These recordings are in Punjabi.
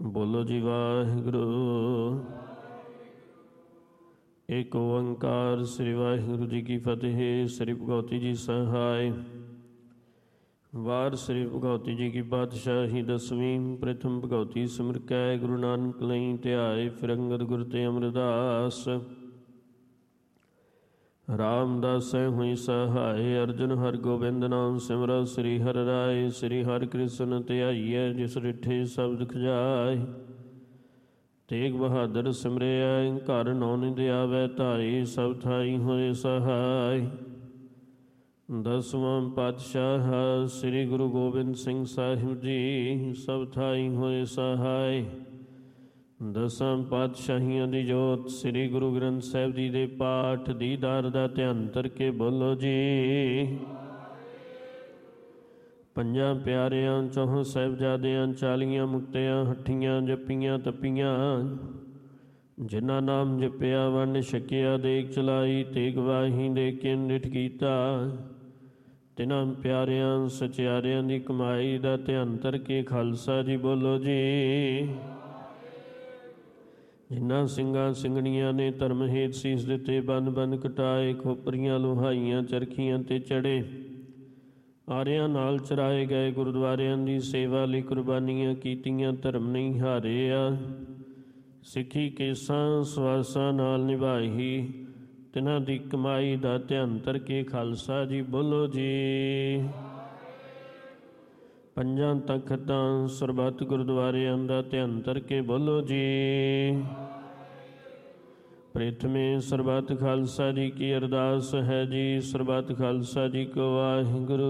ਬੋਲੋ ਜੀ ਵਾਹਿਗੁਰੂ। ਏਕ ਓੰਕਾਰ ਸ੍ਰੀ ਵਾਹਿਗੁਰੂ ਜੀ ਕੀ ਫਤਿਹ। ਸ੍ਰੀ ਭਗਉਤੀ ਜੀ ਸਹਾਇ। ਵਾਰ ਸ੍ਰੀ ਭਗਉਤੀ ਜੀ ਕੀ ਪਾਤਸ਼ਾਹੀ ਦਸਵੀਂ। ਪ੍ਰਥਮ ਭਗਉਤੀ ਸਿਮਰ ਕੈ ਗੁਰੂ ਨਾਨਕ ਲਈ ਧਿਆਏ। ਫਿਰ ਅੰਗਦ ਗੁਰ ਤੇ ਅਮਰਦਾਸ। ਰਾਮਦਾਸੈ ਹੋਈ ਸਹਾਇ। ਅਰਜੁਨ ਹਰਿ ਗੋਬਿੰਦ ਨਾਮ ਸਿਮਰੋ। ਸ੍ਰੀ ਹਰਿ ਰਾਇ ਸ੍ਰੀ ਹਰਿ ਕ੍ਰਿਸ਼ਨ ਧਿਆਈਐ। ਜਿਸ ਰਿਠੇ ਸਬਦ ਖਜਾਏ। ਤੇਗ ਬਹਾਦਰ ਸਿਮਰਿਐ। ਘਰ ਨੌ ਨਿਧ ਆਵੈ ਧਾਈ। ਸਭ ਥਾਈ ਹੋਏ ਸਹਾਇ। ਦਸਵਾਂ ਪਾਤਸ਼ਾਹ ਸ੍ਰੀ ਗੁਰੂ ਗੋਬਿੰਦ ਸਿੰਘ ਸਾਹਿਬ ਜੀ। ਸਭ ਥਾਈ ਹੋਏ ਸਹਾਇ। ਦਸਾਂ ਪਾਤਸ਼ਾਹੀਆਂ ਦੀ ਜੋਤ ਸ੍ਰੀ ਗੁਰੂ ਗ੍ਰੰਥ ਸਾਹਿਬ ਜੀ ਦੇ ਪਾਠ ਦੀਦਾਰ ਦਾ ਧਿਆਨ ਧਰ ਕੇ ਬੋਲੋ ਜੀ। ਪੰਜਾਂ ਪਿਆਰਿਆਂ ਚੌਹਾਂ ਸਾਹਿਬਜ਼ਾਦਿਆਂ 40 ਮੁਕਤਿਆਂ ਹੱਠੀਆਂ ਜੱਪੀਆਂ ਤੱਪੀਆਂ। ਜਿਨ੍ਹਾਂ ਨਾਮ ਜਪਿਆ ਵੰਡ ਛਕਿਆ ਦੇਗ ਚਲਾਈ। ਤੇਗ ਵਾਹੀ ਦੇ ਕੇ ਨਿਠ ਕੀਤਾ। ਤਿਨਾਂ ਪਿਆਰਿਆਂ ਸਚਿਆਰਿਆਂ ਦੀ ਕਮਾਈ ਦਾ ਧਿਆਨ ਧਰ ਕੇ ਖਾਲਸਾ ਜੀ ਬੋਲੋ ਜੀ। ਜਿਨ੍ਹਾਂ ਸਿੰਘਾਂ ਸਿੰਘਣੀਆਂ ਨੇ ਧਰਮ ਹੇਤ ਸੀਸ ਦਿੱਤੇ ਬੰਨ ਬੰਨ ਕਟਾਏ। ਖੋਪਰੀਆਂ ਲੁਹਾਈਆਂ ਚਰਖੀਆਂ ਤੇ ਚੜੇ। ਆਰਿਆਂ ਨਾਲ ਚਰਾਏ ਗਏ। ਗੁਰਦੁਆਰਿਆਂ ਦੀ ਸੇਵਾ ਲਈ ਕੁਰਬਾਨੀਆਂ ਕੀਤੀਆਂ। ਧਰਮ ਨਹੀਂ ਹਾਰਿਆ। ਸਿੱਖੀ ਕੇਸਾਂ ਸਵਾਸਾਂ ਨਾਲ ਨਿਭਾਈ। ਤਿਨਾਂ ਦੀ ਕਮਾਈ ਦਾ ਧਿਆਨ ਧਰ ਕੇ ਖਾਲਸਾ ਜੀ ਬੋਲੋ ਜੀ। ਪੰਜਾਂ ਤਖਤਾਂ ਸਰਬੱਤ ਗੁਰਦੁਆਰਿਆਂ ਦਾ ਧਿਆਨ ਧਰ ਕੇ ਬੋਲੋ ਜੀ। ਪ੍ਰਥਮੇ ਸਰਬੱਤ ਖਾਲਸਾ ਜੀ ਕੀ ਅਰਦਾਸ ਹੈ ਜੀ। ਸਰਬੱਤ ਖਾਲਸਾ ਜੀ ਕੋ ਵਾਹਿਗੁਰੂ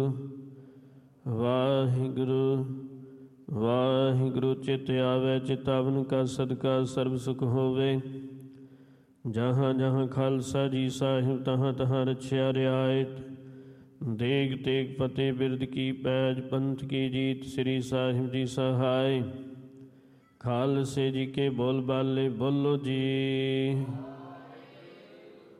ਵਾਹਿਗੁਰੂ ਵਾਹਿਗੁਰੂ। ਚਿਤ ਆਵੈ ਚਿਤਾਵਨ ਕਾ ਸਦਕਾ ਸਰਬ ਸੁਖ ਹੋਵੇ। ਜਹਾਂ ਜਹਾਂ ਖਾਲਸਾ ਜੀ ਸਾਹਿਬ ਤਹਾਂ ਤਹਾਂ ਰਛਿਆ ਰਿਆਇਤ। ਦੇਗ ਤੇਗ ਫਤਿਹ ਬਿਰਦ ਕੀ ਪੈਜ। ਪੰਥ ਕੀ ਜੀਤ ਸ੍ਰੀ ਸਾਹਿਬ ਜੀ ਸਹਾਇ। ਖਾਲਸੇ ਜੀ ਕੇ ਬੋਲ ਬਾਲੇ ਬੋਲੋ ਜੀ।